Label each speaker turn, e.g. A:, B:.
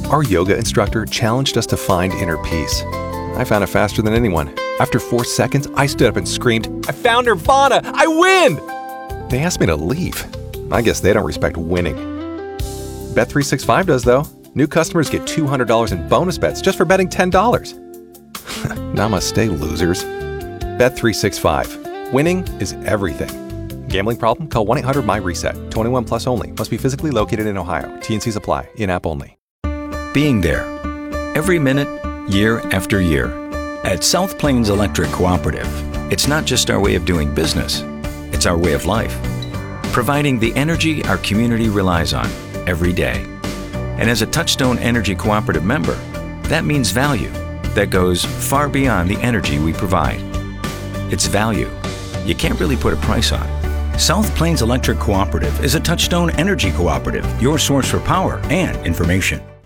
A: Our yoga instructor challenged us to find inner peace. I found it faster than anyone. After 4 seconds, I stood up and screamed, "I found Nirvana! I win!" They asked me to leave. I guess they don't respect winning. Bet365 does, though. New customers get $200 in bonus bets just for betting $10. Namaste, losers. Bet365. Winning is everything. Gambling problem? Call 1-800-MY-RESET. 21 plus only. Must be physically located in Ohio. T&Cs apply. In-app only.
B: Being there. Every minute, year after year. At South Plains Electric Cooperative, it's not just our way of doing business. It's our way of life. Providing the energy our community relies on every day. And as a Touchstone Energy Cooperative member, that means value that goes far beyond the energy we provide. It's value you can't really put a price on. South Plains Electric Cooperative is a Touchstone Energy Cooperative, your source for power and information.